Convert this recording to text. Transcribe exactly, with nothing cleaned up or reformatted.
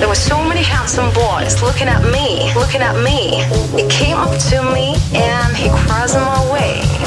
There were so many handsome boys looking at me, looking at me. He came up to me